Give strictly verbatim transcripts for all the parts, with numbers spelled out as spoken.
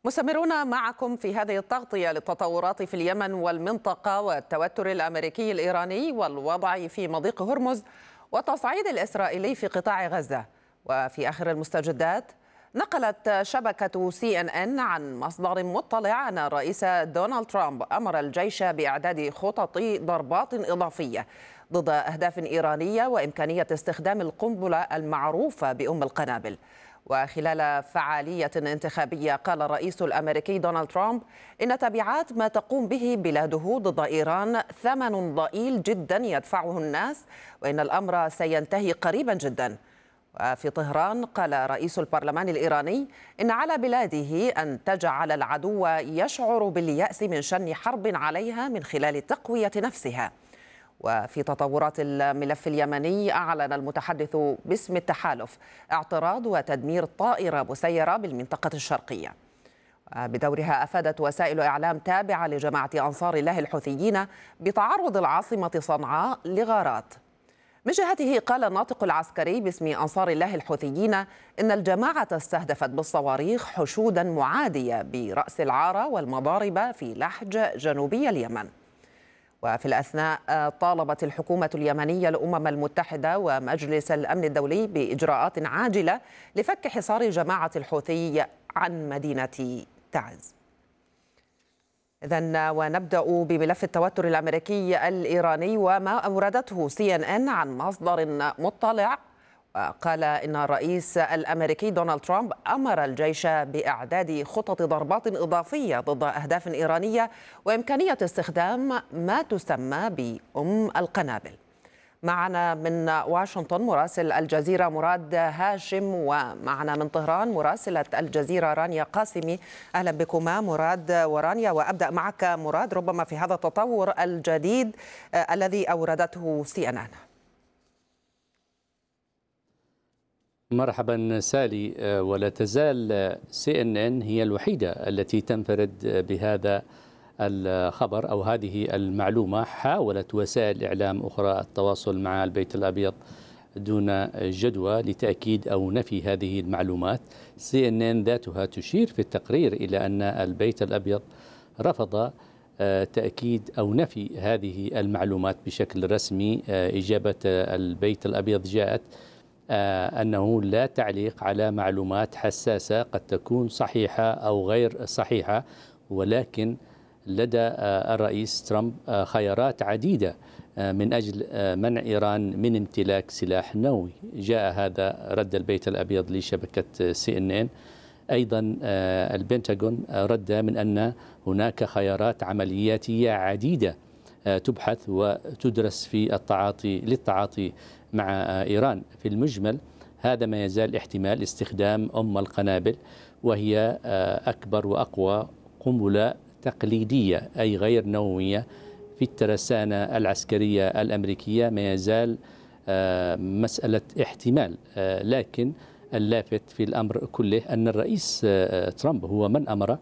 مستمرون معكم في هذه التغطية للتطورات في اليمن والمنطقة والتوتر الأمريكي الإيراني والوضع في مضيق هرمز والتصعيد الإسرائيلي في قطاع غزة. وفي آخر المستجدات، نقلت شبكة سي إن إن عن مصدر مطلع أن الرئيس دونالد ترامب أمر الجيش بإعداد خطط ضربات إضافية ضد أهداف إيرانية وإمكانية استخدام القنبلة المعروفة بأم القنابل. وخلال فعالية انتخابية، قال الرئيس الأمريكي دونالد ترامب إن تبعات ما تقوم به بلاده ضد إيران ثمن ضئيل جدا يدفعه الناس، وإن الأمر سينتهي قريبا جدا. وفي طهران، قال رئيس البرلمان الإيراني إن على بلاده أن تجعل العدو يشعر باليأس من شن حرب عليها من خلال تقوية نفسها. وفي تطورات الملف اليمني، أعلن المتحدث باسم التحالف اعتراض وتدمير طائرة مسيرة بالمنطقة الشرقية. بدورها، أفادت وسائل إعلام تابعة لجماعة أنصار الله الحوثيين بتعرض العاصمة صنعاء لغارات. من جهته، قال الناطق العسكري باسم أنصار الله الحوثيين إن الجماعة استهدفت بالصواريخ حشودا معادية برأس العارة والمضارب في لحج جنوبي اليمن. وفي الأثناء، طالبت الحكومة اليمنية الأمم المتحدة ومجلس الأمن الدولي بإجراءات عاجلة لفك حصار جماعة الحوثي عن مدينة تعز. إذن ونبدأ بملف التوتر الأمريكي الإيراني وما أوردته سي إن إن عن مصدر مطلع. قال إن الرئيس الأمريكي دونالد ترامب أمر الجيش بإعداد خطط ضربات إضافية ضد أهداف إيرانية وإمكانية استخدام ما تسمى بأم القنابل. معنا من واشنطن مراسل الجزيرة مراد هاشم، ومعنا من طهران مراسلة الجزيرة رانيا قاسمي. أهلا بكما مراد ورانيا، وأبدأ معك مراد ربما في هذا التطور الجديد الذي أوردته سي إن إن. مرحبا سالي. ولا تزال سي إن إن هي الوحيدة التي تنفرد بهذا الخبر أو هذه المعلومة. حاولت وسائل إعلام أخرى التواصل مع البيت الأبيض دون جدوى لتأكيد أو نفي هذه المعلومات. سي إن إن ذاتها تشير في التقرير إلى أن البيت الأبيض رفض تأكيد أو نفي هذه المعلومات بشكل رسمي. إجابة البيت الأبيض جاءت أنه لا تعليق على معلومات حساسة قد تكون صحيحة أو غير صحيحة، ولكن لدى الرئيس ترامب خيارات عديدة من أجل منع إيران من امتلاك سلاح نووي. جاء هذا رد البيت الأبيض لشبكة سي إن إن. أيضا البنتاغون رد من أن هناك خيارات عملياتية عديدة تبحث وتدرس في التعاطي للتعاطي مع إيران. في المجمل، هذا ما يزال احتمال استخدام أم القنابل، وهي أكبر وأقوى قنبلة تقليدية أي غير نووية في الترسانة العسكرية الأمريكية. ما يزال مسألة احتمال، لكن اللافت في الأمر كله أن الرئيس ترامب هو من أمر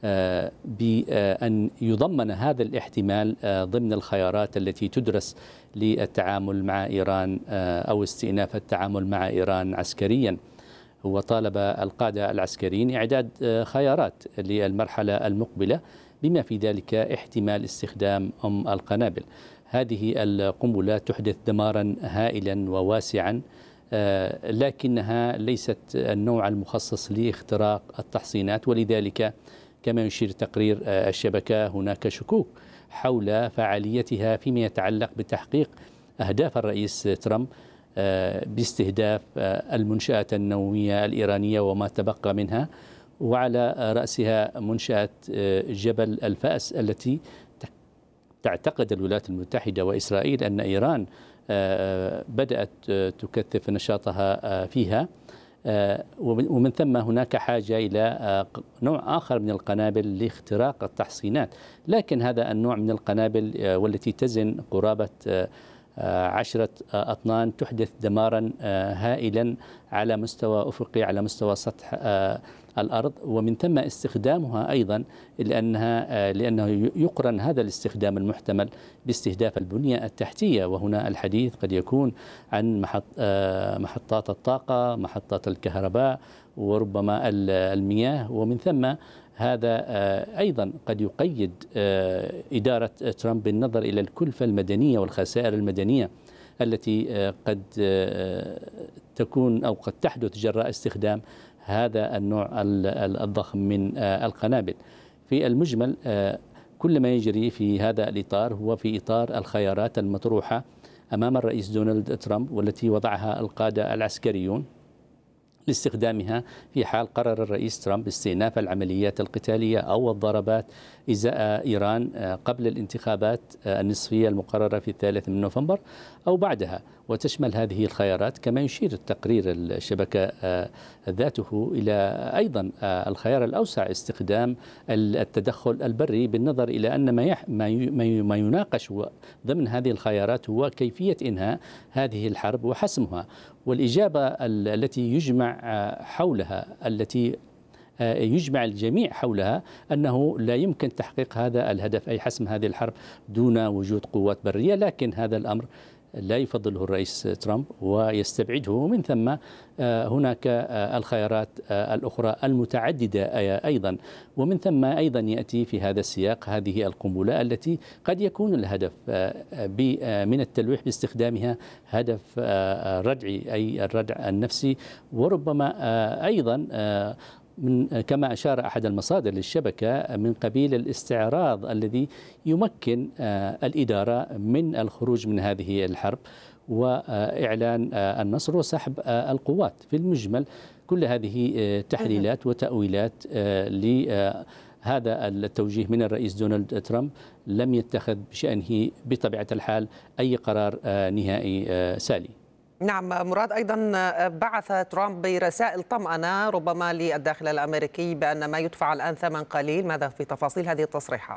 بأن يضمن هذا الاحتمال ضمن الخيارات التي تدرس للتعامل مع إيران أو استئناف التعامل مع إيران عسكريا. هو طالب القادة العسكريين إعداد خيارات للمرحلة المقبلة، بما في ذلك احتمال استخدام أم القنابل. هذه القنبلة تحدث دمارا هائلا وواسعا، لكنها ليست النوع المخصص لاختراق التحصينات، ولذلك كما يشير تقرير الشبكة هناك شكوك حول فعاليتها فيما يتعلق بتحقيق أهداف الرئيس ترامب باستهداف المنشآت النووية الإيرانية وما تبقى منها، وعلى رأسها منشأة جبل الفأس التي تعتقد الولايات المتحدة وإسرائيل أن إيران بدأت تكثف نشاطها فيها، ومن ثم هناك حاجة إلى نوع آخر من القنابل لاختراق التحصينات. لكن هذا النوع من القنابل والتي تزن قرابة عشرة أطنان تحدث دمارا هائلا على مستوى أفقي على مستوى سطح الأرض، ومن ثم استخدامها أيضا لأنها لأنه يقرن هذا الاستخدام المحتمل باستهداف البنية التحتية. وهنا الحديث قد يكون عن محط محطات الطاقة، محطات الكهرباء، وربما المياه، ومن ثم هذا أيضا قد يقيد إدارة ترامب بالنظر إلى الكلفة المدنية والخسائر المدنية التي قد تكون أو قد تحدث جراء استخدام هذا النوع الضخم من القنابل. في المجمل كل ما يجري في هذا الإطار هو في إطار الخيارات المطروحة أمام الرئيس دونالد ترامب، والتي وضعها القادة العسكريون لاستخدامها في حال قرر الرئيس ترامب استئناف العمليات القتالية أو الضربات إزاء إيران قبل الانتخابات النصفية المقررة في الثالث من نوفمبر أو بعدها. وتشمل هذه الخيارات كما يشير التقرير الشبكة ذاته إلى أيضا الخيار الأوسع استخدام التدخل البري، بالنظر إلى أن ما يناقش ضمن هذه الخيارات هو كيفية إنهاء هذه الحرب وحسمها. والإجابة التي يجمع حولها التي يجمع الجميع حولها أنه لا يمكن تحقيق هذا الهدف، أي حسم هذه الحرب، دون وجود قوات برية. لكن هذا الأمر لا يفضله الرئيس ترامب ويستبعده. ومن ثم هناك الخيارات الأخرى المتعددة أيضا. ومن ثم أيضا يأتي في هذا السياق هذه القنبلة التي قد يكون الهدف من التلويح باستخدامها هدف ردعي، أي الردع النفسي، وربما أيضا من كما أشار أحد المصادر للشبكة من قبيل الاستعراض الذي يمكن الإدارة من الخروج من هذه الحرب وإعلان النصر وسحب القوات. في المجمل كل هذه تحليلات وتأويلات لهذا التوجيه من الرئيس دونالد ترامب لم يتخذ بشأنه بطبيعة الحال أي قرار نهائي سالي. نعم مراد، أيضا بعث ترامب برسائل طمأنة ربما للداخل الأمريكي بأن ما يدفع الآن ثمن قليل. ماذا في تفاصيل هذه التصريحات؟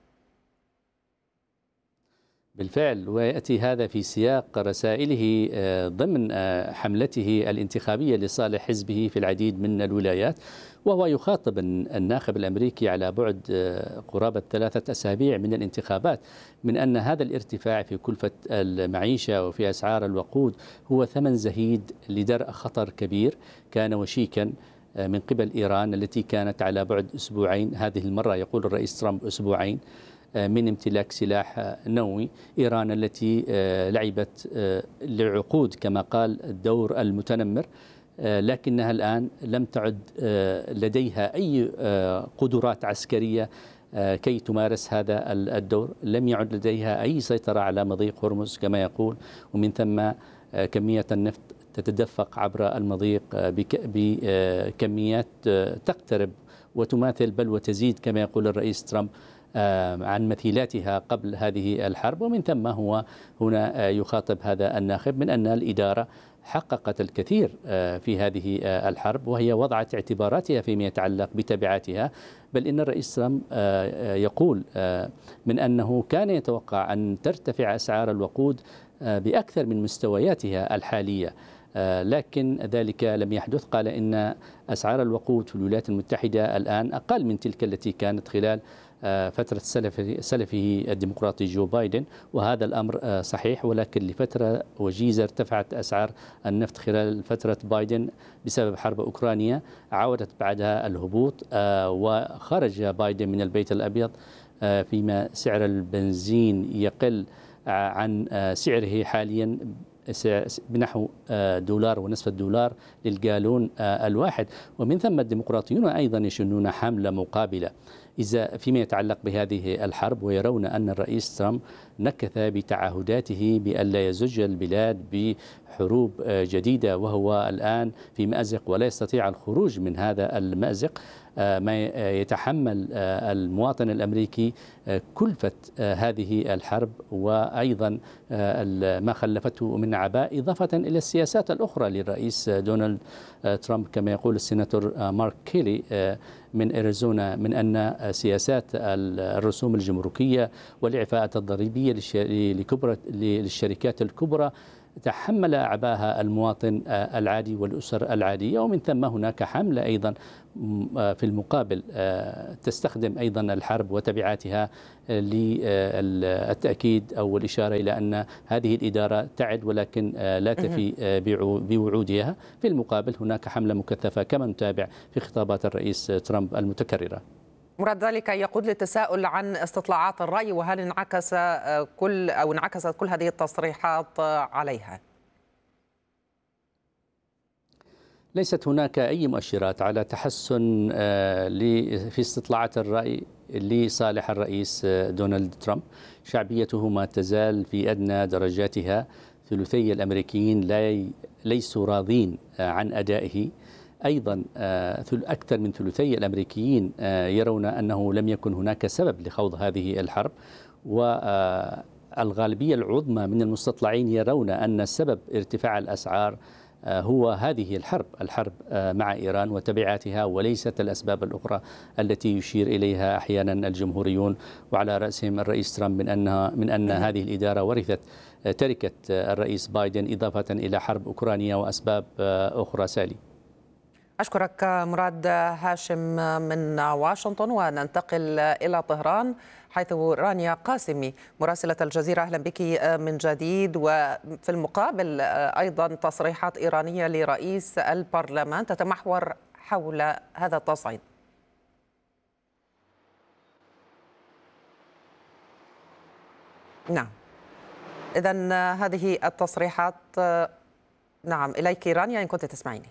بالفعل، ويأتي هذا في سياق رسائله ضمن حملته الانتخابية لصالح حزبه في العديد من الولايات، وهو يخاطب الناخب الأمريكي على بعد قرابة ثلاثة أسابيع من الانتخابات من أن هذا الارتفاع في كلفة المعيشة وفي أسعار الوقود هو ثمن زهيد لدرء خطر كبير كان وشيكا من قبل إيران، التي كانت على بعد أسبوعين، هذه المرة يقول الرئيس ترامب أسبوعين، من امتلاك سلاح نووي. إيران التي لعبت لعقود كما قال الدور المتنمر، لكنها الآن لم تعد لديها أي قدرات عسكرية كي تمارس هذا الدور. لم يعد لديها أي سيطرة على مضيق هرمز كما يقول، ومن ثم كمية النفط تتدفق عبر المضيق بكميات تقترب وتماثل بل وتزيد كما يقول الرئيس ترامب عن مثيلاتها قبل هذه الحرب. ومن ثم هو هنا يخاطب هذا الناخب من أن الإدارة حققت الكثير في هذه الحرب، وهي وضعت اعتباراتها فيما يتعلق بتبعاتها. بل إن الرئيس ترامب يقول من أنه كان يتوقع أن ترتفع أسعار الوقود بأكثر من مستوياتها الحالية، لكن ذلك لم يحدث. قال إن أسعار الوقود في الولايات المتحدة الآن أقل من تلك التي كانت خلال فترة سلفه الديمقراطي جو بايدن، وهذا الأمر صحيح، ولكن لفترة وجيزة ارتفعت أسعار النفط خلال فترة بايدن بسبب حرب أوكرانيا، عودت بعدها الهبوط وخرج بايدن من البيت الأبيض فيما سعر البنزين يقل عن سعره حاليا بنحو دولار ونصف الدولار للجالون الواحد. ومن ثم الديمقراطيون أيضا يشنون حملة مقابلة إذا فيما يتعلق بهذه الحرب، ويرون أن الرئيس ترامب نكث بتعهداته بأن لا يزج البلاد بحروب جديدة، وهو الآن في مأزق ولا يستطيع الخروج من هذا المأزق. ما يتحمل المواطن الأمريكي كلفة هذه الحرب وأيضا ما خلفته من عباء، إضافة إلى السياسات الأخرى للرئيس دونالد ترامب كما يقول السيناتور مارك كيلي من أريزونا من أن سياسات الرسوم الجمركية والإعفاءات الضريبية للشركات الكبرى تحمل أعباءها المواطن العادي والأسر العادية، ومن ثم هناك حملة أيضا في المقابل تستخدم أيضا الحرب وتبعاتها للتأكيد أو الإشارة إلى أن هذه الإدارة تعد ولكن لا تفي بوعودها. في المقابل هناك حملة مكثفة كما نتابع في خطابات الرئيس ترامب المتكررة. مراد ذلك يقود للتساؤل عن استطلاعات الرأي، وهل انعكس كل أو انعكست كل هذه التصريحات عليها؟ ليست هناك أي مؤشرات على تحسن في استطلاعات الرأي لصالح الرئيس دونالد ترامب. شعبيته ما تزال في أدنى درجاتها، ثلثي الأمريكيين لا ليسوا راضين عن أدائه. أيضا أكثر من ثلثي الأمريكيين يرون أنه لم يكن هناك سبب لخوض هذه الحرب، والغالبية العظمى من المستطلعين يرون أن سبب ارتفاع الأسعار هو هذه الحرب الحرب مع إيران وتبعاتها، وليست الأسباب الأخرى التي يشير إليها أحيانا الجمهوريون وعلى رأسهم الرئيس ترامب من أنها من أن هذه الإدارة ورثت تركة الرئيس بايدن، إضافة إلى حرب أوكرانيا وأسباب أخرى. سالي، أشكرك مراد هاشم من واشنطن، وننتقل إلى طهران حيث رانيا قاسمي مراسلة الجزيرة. أهلا بك من جديد. وفي المقابل أيضا تصريحات إيرانية لرئيس البرلمان تتمحور حول هذا التصعيد. نعم، إذن هذه التصريحات. نعم، إليك رانيا إن كنت تسمعيني.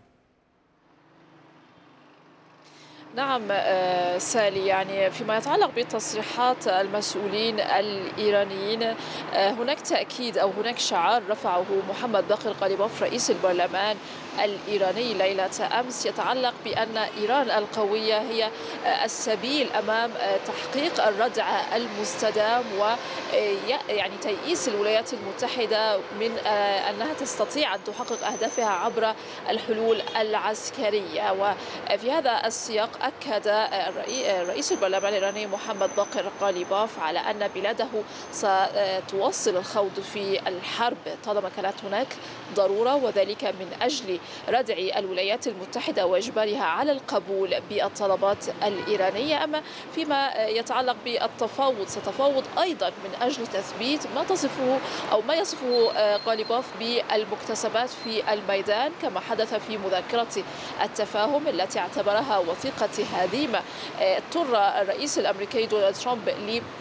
نعم سالي، يعني فيما يتعلق بتصريحات المسؤولين الإيرانيين، هناك تأكيد أو هناك شعار رفعه محمد باقر قليباف رئيس البرلمان الإيراني ليلة أمس يتعلق بأن إيران القوية هي السبيل أمام تحقيق الردع المستدام، ويعني تيئيس الولايات المتحدة من أنها تستطيع أن تحقق أهدافها عبر الحلول العسكرية. وفي هذا السياق أكد رئيس البرلمان الإيراني محمد باقر قليباف على أن بلاده ستواصل الخوض في الحرب طالما كانت هناك ضرورة، وذلك من أجل ردع الولايات المتحدة وإجبارها على القبول بالطلبات الإيرانية. أما فيما يتعلق بالتفاوض، ستفاوض أيضا من أجل تثبيت ما تصفه أو ما يصفه قليباف بالمكتسبات في الميدان، كما حدث في مذكرة التفاهم التي اعتبرها وثيقة هزيمة اضطر الرئيس الأمريكي دونالد ترامب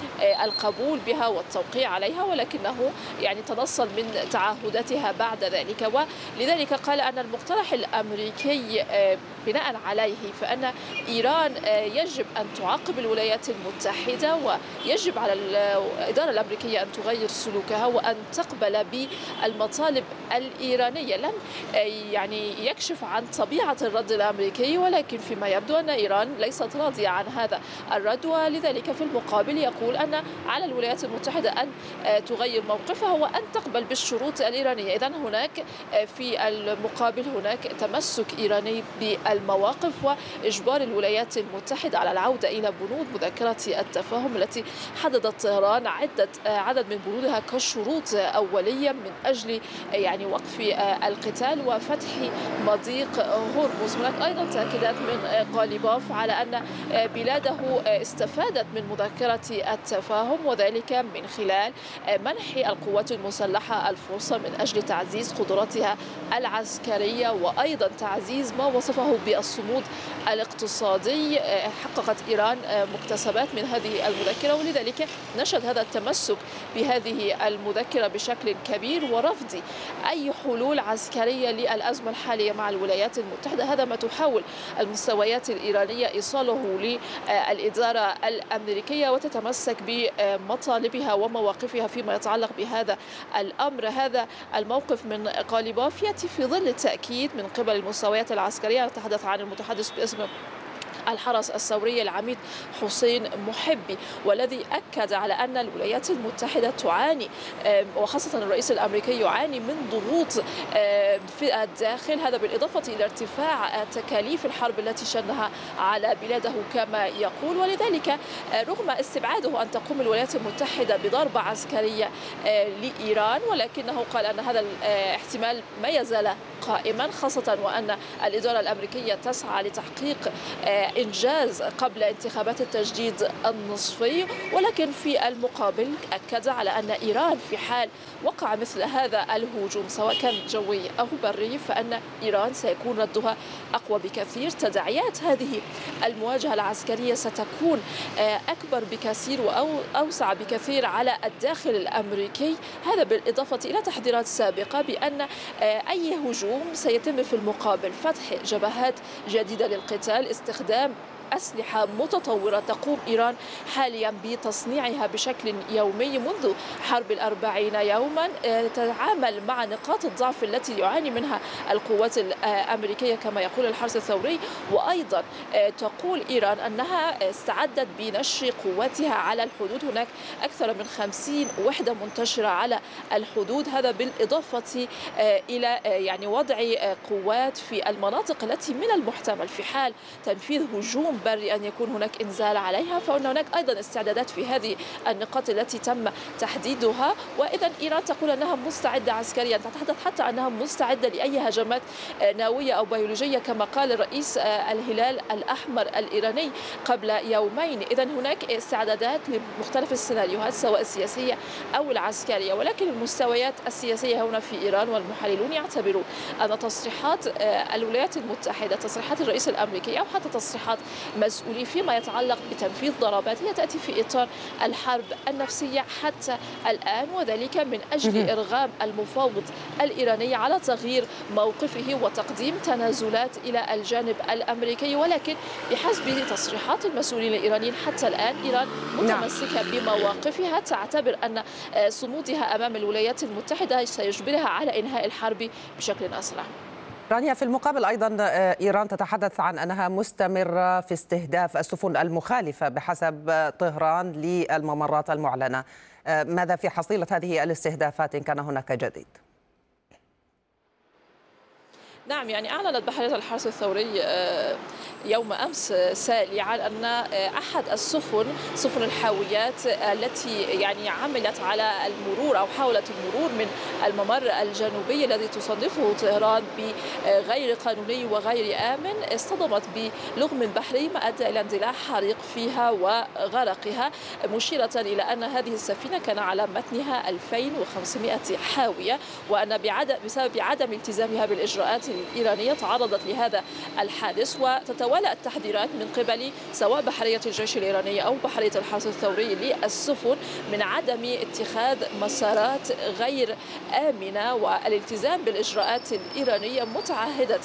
للقبول بها والتوقيع عليها، ولكنه يعني تنصل من تعهداتها بعد ذلك. ولذلك قال أن المقترح الأمريكي بناء عليه فأن إيران يجب أن تعاقب الولايات المتحدة، ويجب على الإدارة الأمريكية أن تغير سلوكها وأن تقبل بالمطالب الإيرانية. لن يعني يكشف عن طبيعة الرد الأمريكي، ولكن فيما يبدو أن إيران ليست راضية عن هذا الرد، ولذلك في المقابل يقول أن على الولايات المتحدة أن تغير موقفها وأن تقبل بالشروط الإيرانية. إذن هناك في المقابل هناك تمسك إيراني بالمواقف وإجبار الولايات المتحدة على العودة إلى بنود مذكرة التفاهم التي حددت طهران عدة عدد من بنودها كشروط أولية من أجل يعني وقف القتال وفتح مضيق هرمز. هناك أيضا تأكيدات من قليباف على أن بلاده استفادت من مذكرة التفاهم، وذلك من خلال منح القوات المسلحة الفرصة من أجل تعزيز قدراتها العسكرية، وأيضا تعزيز ما وصفه بالصمود الاقتصادي. حققت إيران مكتسبات من هذه المذكرة، ولذلك نشهد هذا التمسك بهذه المذكرة بشكل كبير ورفض أي حلول عسكرية للأزمة الحالية مع الولايات المتحدة. هذا ما تحاول المستويات الإيرانية إيصاله للإدارة الأمريكية، وتتمسك بمطالبها ومواقفها فيما يتعلق بهذا الأمر. هذا الموقف من قليباف يأتي في ظل التأكيد من قبل المستويات العسكرية. نتحدث عن المتحدث باسم الحرس الثوري العميد حسين محبي، والذي أكد على أن الولايات المتحدة تعاني وخاصة الرئيس الأمريكي يعاني من ضغوط في الداخل، هذا بالإضافة إلى ارتفاع تكاليف الحرب التي شنها على بلاده كما يقول. ولذلك رغم استبعاده أن تقوم الولايات المتحدة بضربة عسكرية لإيران، ولكنه قال أن هذا الاحتمال ما يزال قائما، خاصة وأن الإدارة الأمريكية تسعى لتحقيق إنجاز قبل انتخابات التجديد النصفي. ولكن في المقابل أكد على أن إيران في حال وقع مثل هذا الهجوم سواء كان جوي أو بري فأن إيران سيكون ردها أقوى بكثير. تداعيات هذه المواجهة العسكرية ستكون أكبر بكثير وأوسع بكثير على الداخل الأمريكي، هذا بالإضافة إلى تحذيرات سابقة بأن أي هجوم سيتم في المقابل فتح جبهات جديدة للقتال، استخدام أسلحة متطورة تقوم إيران حاليا بتصنيعها بشكل يومي منذ حرب الأربعين يوما، تتعامل مع نقاط الضعف التي يعاني منها القوات الأمريكية كما يقول الحرس الثوري. وأيضا تقول إيران أنها استعدت بنشر قواتها على الحدود، هناك أكثر من خمسين وحدة منتشرة على الحدود، هذا بالإضافة إلى يعني وضع قوات في المناطق التي من المحتمل في حال تنفيذ هجوم بري أن يكون هناك إنزال عليها، فإن هناك أيضا استعدادات في هذه النقاط التي تم تحديدها. وإذا إيران تقول أنها مستعدة عسكريا، تتحدث حتى أنها مستعدة لأي هجمات نووية أو بيولوجية كما قال رئيس الهلال الأحمر الإيراني قبل يومين. إذا هناك استعدادات لمختلف السيناريوهات سواء السياسية أو العسكرية، ولكن المستويات السياسية هنا في إيران والمحللون يعتبرون أن تصريحات الولايات المتحدة، تصريحات الرئيس الأمريكي أو حتى تصريحات مسؤولي فيما يتعلق بتنفيذ ضربات هي تأتي في إطار الحرب النفسية حتى الآن، وذلك من أجل إرغام المفاوض الإيراني على تغيير موقفه وتقديم تنازلات إلى الجانب الأمريكي. ولكن بحسب تصريحات المسؤولين الإيرانيين حتى الآن إيران متمسكة بمواقفها، تعتبر أن صمودها أمام الولايات المتحدة سيجبرها على إنهاء الحرب بشكل أسرع. رانيا، في المقابل أيضا إيران تتحدث عن أنها مستمرة في استهداف السفن المخالفة بحسب طهران للممرات المعلنة، ماذا في حصيلة هذه الاستهدافات إن كان هناك جديد؟ نعم، يعني أعلنت بحرية الحرس الثوري يوم أمس سالعا أن أحد السفن سفن الحاويات التي يعني عملت على المرور أو حاولت المرور من الممر الجنوبي الذي تصنفه طهران بغير قانوني وغير آمن اصطدمت بلغم بحري ما أدى إلى اندلاع حريق فيها وغرقها، مشيرة إلى أن هذه السفينة كان على متنها ألفين وخمسمائة حاوية، وأن بعدم بسبب عدم التزامها بالإجراءات الإيرانية تعرضت لهذا الحادث. وتتوالى التحذيرات من قبل سواء بحرية الجيش الإيراني أو بحرية الحرس الثوري للسفن من عدم اتخاذ مسارات غير آمنة والالتزام بالإجراءات الإيرانية، متعهدة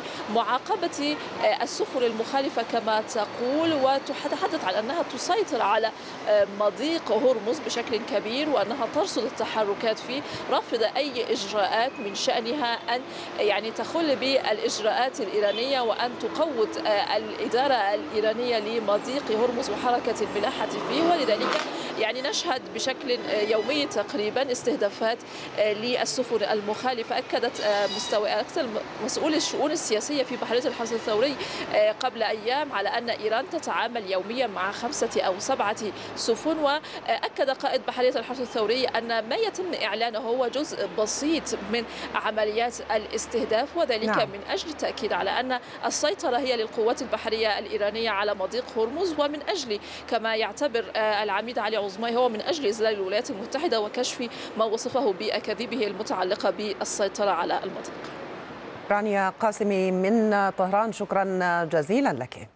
بمعاقبة السفن المخالفة كما تقول، وتتحدث عن أنها تسيطر على مضيق هرمز بشكل كبير وأنها ترصد التحركات فيه، رافضة أي إجراءات من شأنها أن يعني تخل بالإجراءات الإيرانية وأن تقوض الإدارة الإيرانية لمضيق هرمز وحركة الملاحة فيه. ولذلك يعني نشهد بشكل يومي تقريبا استهدافات للسفن المخالفة. أكدت مستوى أكثر مسؤول الشؤون السياسية في بحرية الحرس الثوري قبل أيام على أن إيران تتعامل يوميا مع خمسة أو سبعة سفن، وأكد قائد بحرية الحرس الثوري أن ما يتم إعلانه هو جزء بسيط من عمليات الاستهداف، وذلك نعم. من أجل التأكيد على أن السيطرة هي للقوات البحرية الإيرانية على مضيق هرمز، ومن أجل كما يعتبر العميد علي عظمي هو من أجل إذلال الولايات المتحدة وكشف ما وصفه بأكاذيبه المتعلقة بالسيطرة على المضيق. رانيا قاسمي من طهران، شكرا جزيلا لك.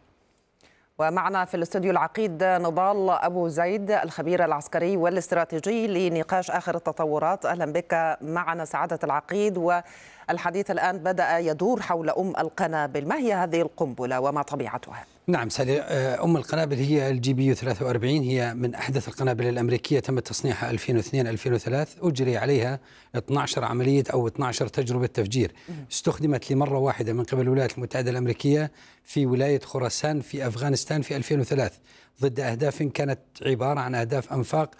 ومعنا في الاستوديو العقيد نضال أبو زيد الخبير العسكري والاستراتيجي لنقاش آخر التطورات. أهلا بك معنا سعادة العقيد. والحديث الآن بدأ يدور حول أم القنابل، ما هي هذه القنبلة وما طبيعتها؟ نعم سالي، أم القنابل هي الجي بي يو ثلاثة وأربعين، هي من أحدث القنابل الأمريكية، تم تصنيعها ألفين واثنين ألفين وثلاثة، أجري عليها اثنتي عشرة عملية أو اثنتي عشرة تجربة تفجير. استخدمت لمرة واحدة من قبل الولايات المتحدة الأمريكية في ولاية خراسان في أفغانستان في ألفين وثلاثة ضد أهداف كانت عبارة عن أهداف أنفاق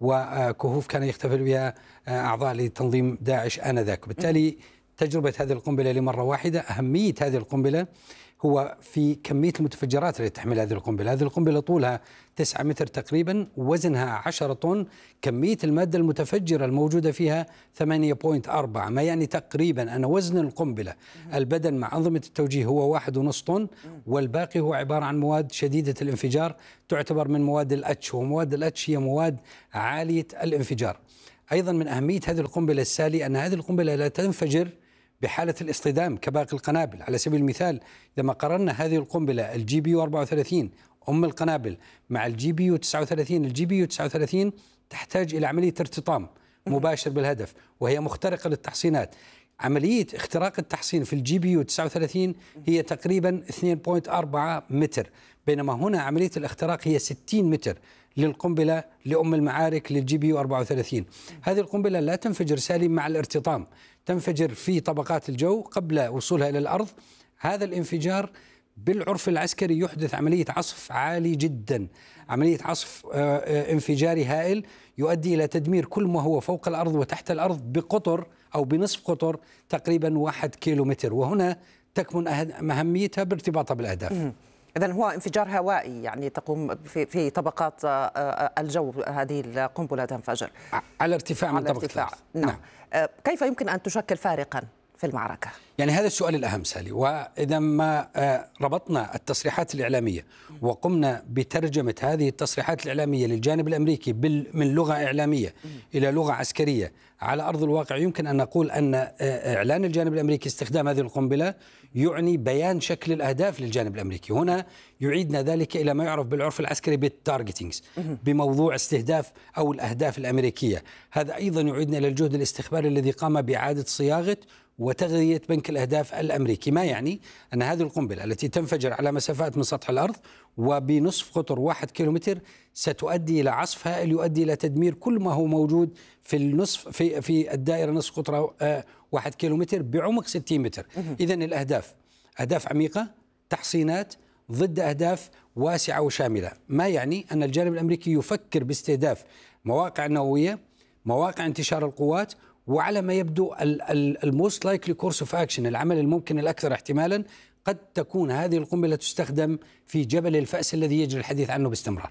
وكهوف كان يحتفل بها أعضاء لتنظيم داعش آنذاك. بالتالي تجربة هذه القنبلة لمرة واحدة. أهمية هذه القنبلة هو في كمية المتفجرات التي تحمل هذه القنبلة. هذه القنبلة طولها تسعة متر تقريبا، وزنها عشرة طن، كمية المادة المتفجرة الموجودة فيها ثمانية فاصلة أربعة، ما يعني تقريبا أن وزن القنبلة البدن مع أنظمة التوجيه هو واحد ونص طن، والباقي هو عبارة عن مواد شديدة الانفجار تعتبر من مواد الأتش، ومواد الأتش هي مواد عالية الانفجار. أيضا من أهمية هذه القنبلة السالي أن هذه القنبلة لا تنفجر بحالة الاصطدام كباقي القنابل. على سبيل المثال لما قارنا هذه القنبلة الجي بي يو أربعة وثلاثين أم القنابل مع الجي بي يو تسعة وثلاثين، الجي بي يو تسعة وثلاثين تحتاج إلى عملية ارتطام مباشر بالهدف وهي مخترقة للتحصينات. عملية اختراق التحصين في الجي بي يو تسعة وثلاثين هي تقريبا اثنين فاصلة أربعة متر، بينما هنا عملية الاختراق هي ستين متر للقنبلة لأم المعارك للجي بي يو أربعة وثلاثين. هذه القنبلة لا تنفجر سالم مع الارتطام، تنفجر في طبقات الجو قبل وصولها إلى الأرض. هذا الانفجار بالعرف العسكري يحدث عملية عصف عالي جدا، عملية عصف انفجاري هائل يؤدي إلى تدمير كل ما هو فوق الأرض وتحت الأرض بقطر أو بنصف قطر تقريبا واحد كيلو متر، وهنا تكمن أهميتها بارتباطها بالأهداف. إذن هو انفجار هوائي، يعني تقوم في في طبقات الجو هذه القنبلة تنفجر على ارتفاع من طبقة الأرض. نعم. نعم. كيف يمكن أن تشكل فارقا في المعركة؟ يعني هذا السؤال الأهم سالي، وإذا ما ربطنا التصريحات الإعلامية وقمنا بترجمة هذه التصريحات الإعلامية للجانب الأمريكي من لغة إعلامية إلى لغة عسكرية على أرض الواقع، يمكن أن نقول أن إعلان الجانب الأمريكي استخدام هذه القنبلة يعني بيان شكل الأهداف للجانب الأمريكي. هنا يعيدنا ذلك إلى ما يعرف بالعرف العسكري بالتارجتينجز، بموضوع استهداف أو الأهداف الأمريكية. هذا أيضا يعيدنا إلى الجهد الاستخباري الذي قام بإعادة صياغة وتغذية بنك الأهداف الأمريكي، ما يعني أن هذه القنبلة التي تنفجر على مسافات من سطح الأرض وبنصف قطر واحد كيلومتر ستؤدي إلى عصف هائل يؤدي إلى تدمير كل ما هو موجود في النصف في في الدائرة نصف قطر آه واحد كيلومتر بعمق ستين متر. إذن الأهداف أهداف عميقة، تحصينات ضد أهداف واسعة وشاملة، ما يعني أن الجانب الأمريكي يفكر باستهداف مواقع نووية، مواقع انتشار القوات، وعلى ما يبدو الموست لايكلي كورس اوف اكشن، العمل الممكن الأكثر احتمالا، قد تكون هذه القنبلة تستخدم في جبل الفأس الذي يجري الحديث عنه باستمرار.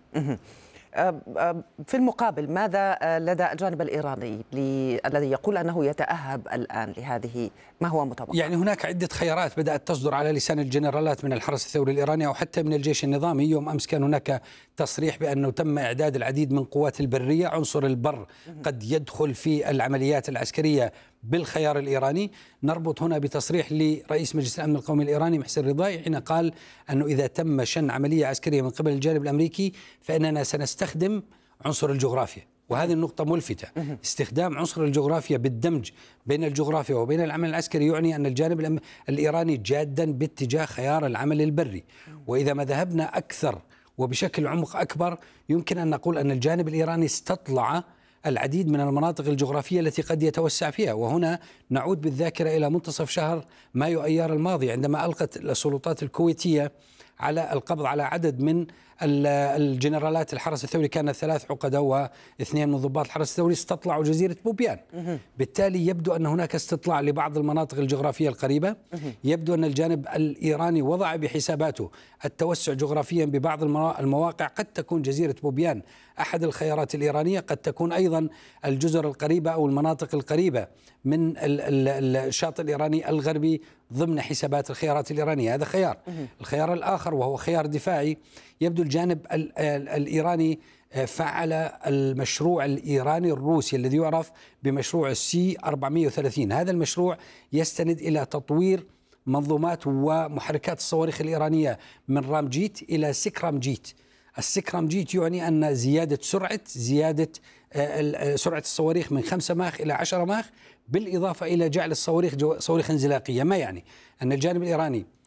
في المقابل ماذا لدى الجانب الإيراني الذي يقول أنه يتأهب الآن لهذه، ما هو متوقع؟ يعني هناك عدة خيارات بدأت تصدر على لسان الجنرالات من الحرس الثوري الإيراني أو حتى من الجيش النظامي. يوم أمس كان هناك تصريح بأنه تم إعداد العديد من قوات البرية، عنصر البر قد يدخل في العمليات العسكرية بالخيار الإيراني. نربط هنا بتصريح لرئيس مجلس الأمن القومي الإيراني محسن رضاي حين قال أنه إذا تم شن عملية عسكرية من قبل الجانب الأمريكي فإننا سنستخدم عنصر الجغرافيا، وهذه النقطة ملفتة. استخدام عنصر الجغرافيا بالدمج بين الجغرافيا وبين العمل العسكري يعني أن الجانب الإيراني جادا باتجاه خيار العمل البري. وإذا ما ذهبنا أكثر وبشكل عمق أكبر يمكن أن نقول أن الجانب الإيراني استطلع العديد من المناطق الجغرافية التي قد يتوسع فيها. وهنا نعود بالذاكرة إلى منتصف شهر مايو أيار الماضي عندما ألقت السلطات الكويتية على القبض على عدد من الجنرالات الحرس الثوري، كان ثلاث عقدة واثنين من ضباط الحرس الثوري استطلعوا جزيرة بوبيان. بالتالي يبدو أن هناك استطلاع لبعض المناطق الجغرافية القريبة. يبدو أن الجانب الإيراني وضع بحساباته التوسع جغرافيا ببعض المواقع، قد تكون جزيرة بوبيان أحد الخيارات الإيرانية، قد تكون أيضا الجزر القريبة أو المناطق القريبة من الشاطئ الإيراني الغربي ضمن حسابات الخيارات الإيرانية. هذا خيار. الخيار الآخر وهو خيار دفاعي، يبدو الجانب الإيراني فعل المشروع الإيراني الروسي الذي يعرف بمشروع السي أربعمئة وثلاثين. هذا المشروع يستند إلى تطوير منظومات ومحركات الصواريخ الإيرانية من رامجيت إلى سكرامجيت. السكرامجيت يعني أن زيادة سرعة زيادة سرعة الصواريخ من خمسة ماخ إلى عشرة ماخ، بالإضافة إلى جعل الصواريخ صواريخ انزلاقية. ما يعني أن الجانب الإيراني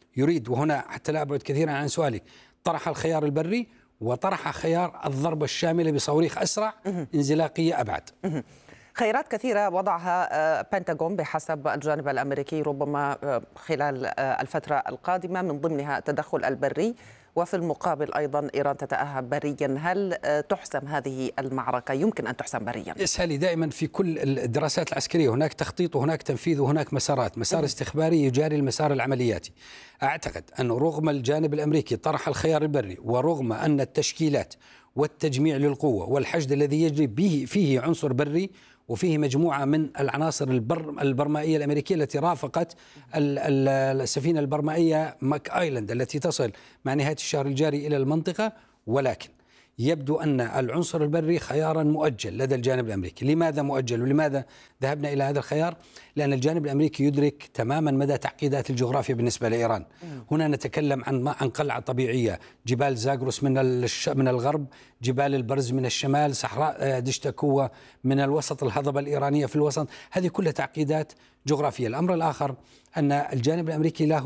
يريد، وهنا حتى لا أبعد كثيرا عن سؤالك، طرح الخيار البري وطرح خيار الضربة الشاملة بصواريخ أسرع انزلاقية أبعد. خيارات كثيرة وضعها بنتاغون بحسب الجانب الأمريكي ربما خلال الفترة القادمة، من ضمنها التدخل البري، وفي المقابل أيضا إيران تتأهب بريا. هل تحسم هذه المعركة؟ يمكن أن تحسم بريا؟ اسهلي دائما في كل الدراسات العسكرية هناك تخطيط وهناك تنفيذ وهناك مسارات، مسار استخباري يجاري المسار العملياتي. أعتقد أنه رغم الجانب الأمريكي طرح الخيار البري، ورغم أن التشكيلات والتجميع للقوة والحشد الذي يجري به فيه عنصر بري وفيه مجموعة من العناصر البر البرمائية الأمريكية التي رافقت السفينة البرمائية ماك آيلاند التي تصل مع نهاية الشهر الجاري إلى المنطقة، ولكن يبدو أن العنصر البري خيارا مؤجل لدى الجانب الأمريكي. لماذا مؤجل ولماذا ذهبنا إلى هذا الخيار؟ لأن الجانب الأمريكي يدرك تماما مدى تعقيدات الجغرافيا بالنسبة لإيران. هنا نتكلم عن عن قلعة طبيعية، جبال زاغروس من من الغرب، جبال البرز من الشمال، صحراء دشتكوة من الوسط، الهضبة الإيرانية في الوسط، هذه كلها تعقيدات جغرافية. الأمر الآخر أن الجانب الأمريكي له